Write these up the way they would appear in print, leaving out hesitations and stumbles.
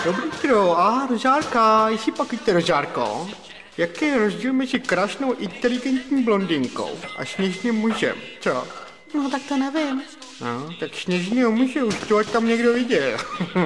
Dobrý tro, do žárka, jestli pak jste do žárko. Jaký je rozdíl mezi krásnou inteligentní blondinkou a sněžným mužem, co? No tak to nevím. No, tak sněžného muže už to tam někdo viděl.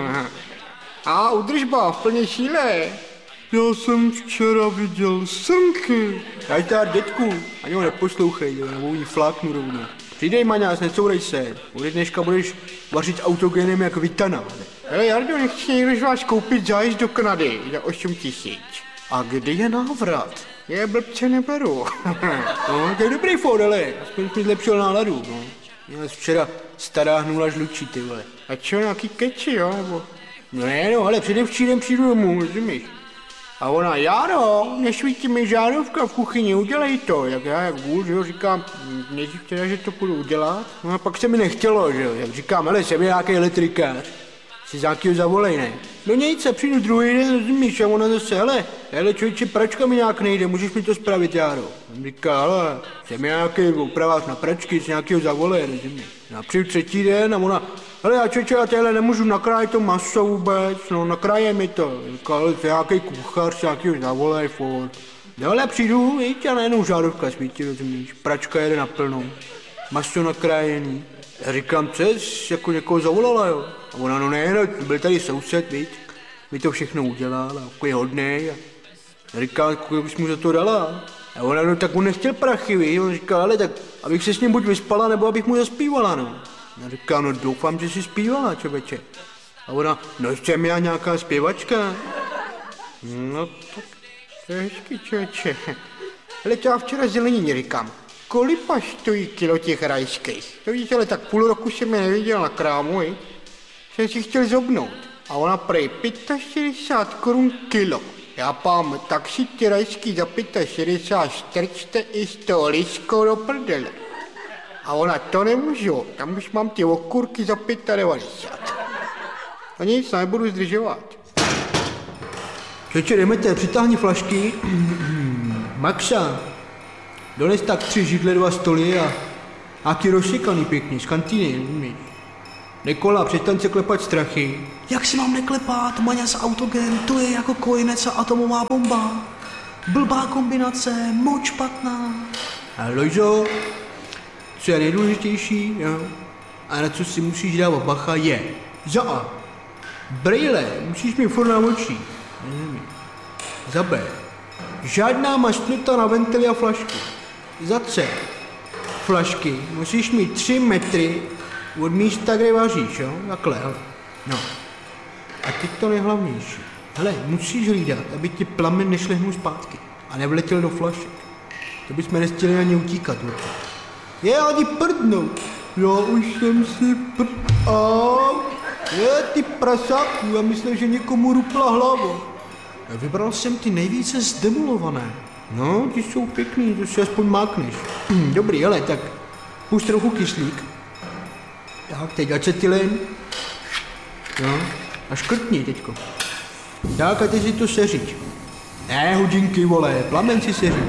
Udržba v plné síle. Já jsem včera viděl srnky. Daj dětku, ani ho neposlouchej, nebo jí fláknu rovnou. Přidej, Maňás, necourej se. Ode dneška budeš vařit autogenem jak Vitana. Hele, Jardo, nechci někdo z vás koupit zájezd do Kanady za 8 000. A kdy je návrat? Je blbce neberu. No, to je dobrý fór, ale aspoň mi zlepšil náladu, no. Měl včera stará hnula žlučí, ty vole. A čo, nějaký keči, jo, nebo? No ne, no, ale předevčírem přijdu domů, rozumíš? A ona, Járo, nesvítí mi žárovka v kuchyni, udělej to. Jak vůl, že jo, říkám, nejdřív teda, že to půjdu udělat. No a pak se mi nechtělo, že jo, jak říkám, hele, jsem nějaký elektrikář. Si za jakýho zavolej, ne? No nic, a přijdu druhý den, rozumíš, a ona zase, hele, člověče, pračka mi nějak nejde, můžeš mi to spravit, Járo? On říká, hele, jsem nějaký opravář na pračky, si nějakýho zavolej, rozumíš? A přijdu třetí den a ona, hele, já člověče, já téhle nemůžu nakrájet to maso vůbec, no nakráje mi to. Říká, ale to je nějaký kuchař, si nějakýho zavolej, furt. No ale přijdu, víš, a najednou žárovka svítí, rozumíš, pračka jede naplno, maso nakrájený. Já říkám, co jsi jako někoho zavolala, jo? A ona, no ne, no, byl tady soused, víc, mi to všechno udělal, a jako je hodnej. A já říkám, kolik bys mu za to dala? A ona, no tak on nechtěl prachy, víš, on říkal, ale tak, abych se s ním buď vyspala, nebo abych mu zaspívala, no. Já říkám, no doufám, že jsi zpívala, člověče. A ona, no jsem já nějaká zpěvačka. No tak, to je hezky, člověče. Ale to já včera zelenině říkám. Kolipa stojí kilo těch rajských? To víš, ale tak půl roku jsem je neviděl na krámu, jsem si chtěl zobnout. A ona prej 65 korun kilo. Já pám, tak si ty rajský za 65 strčte i s tou liskou do prdele. A ona, to nemůžu, tam už mám ty okurky za 95. A nic, nebudu zdržovat. Čeče, jdeme, přitáhni flašky. Maxa. Dones tak 3 židle, 2 stoly a nějaký rozsekaný pěkně, z kantýny, umíš. Nikola, přestaň se klepat strachy. Jak si mám neklepat, Maňas autogen, to je jako kojenec a atomová bomba. Blbá kombinace, moc špatná. A Lojzo, co je nejdůležitější, jo? A na co si musíš dávat bacha je za A. Brejle, musíš mít furt na očích. Za B. Žádná mašnuta na ventily a flašky. Za C. Flašky musíš mít 3 metry od místa, kde vaříš, jo? Takhle, hele. No. A teď to nejhlavnější. Hele, musíš hlídat, aby ti plamen nešlehnul zpátky a nevletěl do flašek. To bychom nestihli ani utíkat, určitě. Je, ani prdnu. Já už jsem si Je, ty prasáku, já myslím, že někomu rupla hlava. Vybral jsem ty nejvíce zdemolované. No, ty jsou pěkný, to si aspoň mákneš. Dobrý, hele, tak pust trochu kyslík. Tak, teď acetylen. No, a škrtni teďko. Tak, a teď si to seřiď. Ne, hodinky, vole, plamen si seřiď.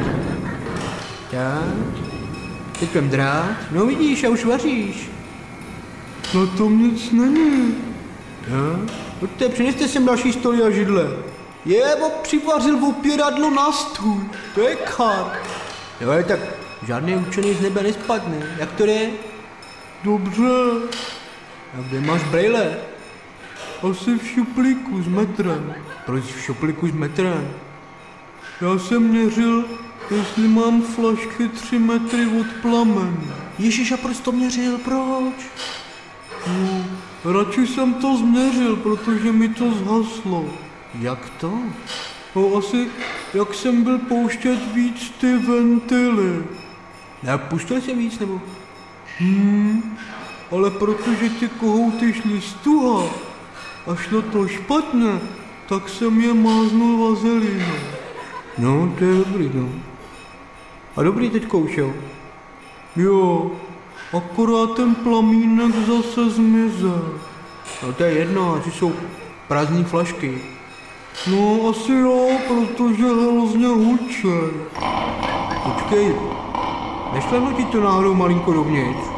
Tak, teď vem drát. No vidíš, a už vaříš. Na tom nic není. No, pojďte, přineste sem další stoly a židle. Přivařil opěradlo na stůl, to je kar. Jo, tak žádný učený z nebe nespadne, jak to je? Dobře. A kde máš brejle? Asi v šuplíku s metrem. Proč v šuplíku s metrem? Já jsem měřil, jestli mám flašky 3 metry od plamen. Ježíš, a proč to měřil, proč? No, radši jsem to změřil, protože mi to zhaslo. Jak to? No asi, jak jsem byl pouštět víc ty ventily. Já pustil jsem víc, nebo? Ale protože ty kohouty šly stuha a šlo to špatně, tak jsem je máznul vazelínou. No, to je dobrý, no. A dobrý teďko už, jo? Jo, akorát ten plamínek zase zmizel. No to je jedno, asi jsou prázdný flašky. No asi jo, protože hrozně hučej. Počkej, nešlehlo ti to náhodou malinko dovnitř?